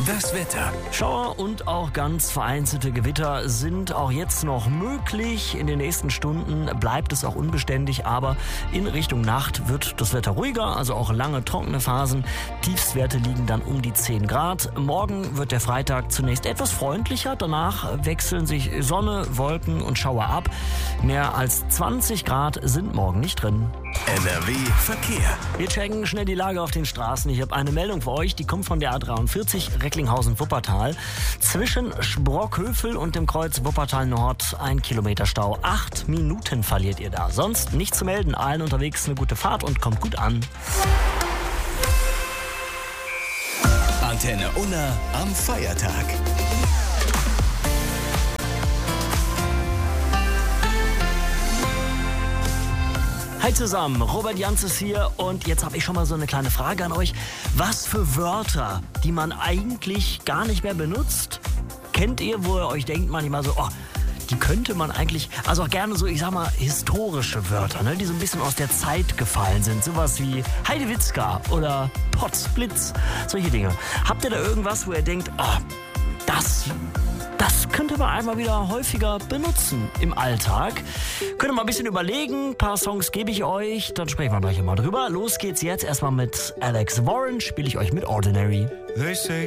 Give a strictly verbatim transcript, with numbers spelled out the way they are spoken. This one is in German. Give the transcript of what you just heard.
Das Wetter. Schauer und auch ganz vereinzelte Gewitter sind auch jetzt noch möglich. In den nächsten Stunden bleibt es auch unbeständig, aber in Richtung Nacht wird das Wetter ruhiger, also auch lange trockene Phasen. Tiefstwerte liegen dann um die zehn Grad. Morgen wird der Freitag zunächst etwas freundlicher, danach wechseln sich Sonne, Wolken und Schauer ab. Mehr als zwanzig Grad sind morgen nicht drin. N R W Verkehr. Wir checken schnell die Lage auf den Straßen. Ich habe eine Meldung für euch, die kommt von der A dreiundvierzig Recklinghausen-Wuppertal. Zwischen Sprockhövel und dem Kreuz Wuppertal Nord ein Kilometer Stau. Acht Minuten verliert ihr da. Sonst nichts zu melden. Allen unterwegs eine gute Fahrt und kommt gut an. Antenne Unna am Feiertag. Hi zusammen, Robert Janz ist hier und jetzt habe ich schon mal so eine kleine Frage an euch. Was für Wörter, die man eigentlich gar nicht mehr benutzt, kennt ihr, wo ihr euch denkt manchmal so, oh, die könnte man eigentlich, also auch gerne so, ich sag mal, historische Wörter, ne, die so ein bisschen aus der Zeit gefallen sind. Sowas wie Heidewitzka oder Potzblitz, solche Dinge. Habt ihr da irgendwas, wo ihr denkt, oh, das... Das könnte man einmal wieder häufiger benutzen im Alltag. Könnt ihr mal ein bisschen überlegen. Ein paar Songs gebe ich euch. Dann sprechen wir gleich mal drüber. Los geht's jetzt erstmal mit Alex Warren. Spiele ich euch mit Ordinary. They say